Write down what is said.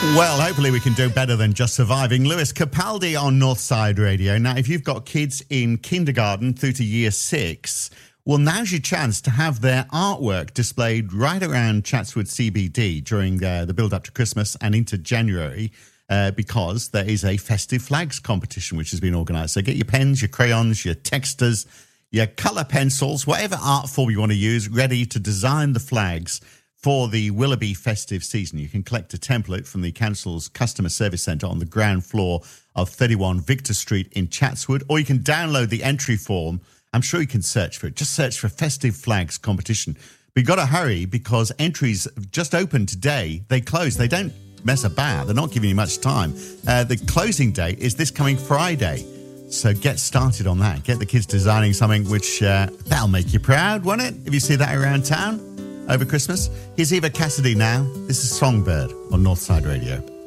Well, hopefully we can do better than just surviving. Lewis Capaldi on Northside Radio. Now, if you've got kids in kindergarten through to year 6, well, now's your chance to have their artwork displayed right around Chatswood CBD during the build-up to Christmas and into January because there is a festive flags competition which has been organised. So get your pens, your crayons, your texters, your colour pencils, whatever art form you want to use, ready to design the flags for the Willoughby festive season. You can collect a template from the council's customer service centre on the ground floor of 31 Victor Street in Chatswood, or you can download the entry form. I'm sure you can search for it. Just search for Festive Flags Competition. But you've got to hurry because entries just opened today. They close. They don't mess about. They're not giving you much time. The closing date is this coming Friday. So get started on that. Get the kids designing something which that'll make you proud, won't it? If you see that around town over Christmas. Here's Eva Cassidy now. This is Songbird on Northside Radio.